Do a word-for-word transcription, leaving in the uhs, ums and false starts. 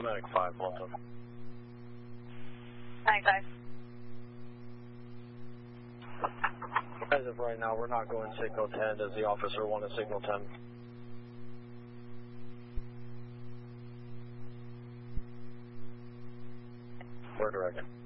Medic five, Walton. Nine five. As of right now, we're not going signal ten. Does the officer want a signal ten? We're direct.